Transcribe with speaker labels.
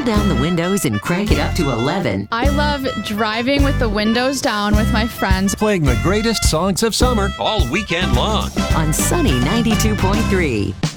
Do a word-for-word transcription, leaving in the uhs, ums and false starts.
Speaker 1: roll down the windows and crank it up to eleven.
Speaker 2: I love driving with the windows down with my friends.
Speaker 3: Playing the greatest songs of summer
Speaker 4: all weekend long
Speaker 1: On Sunny ninety-two point three.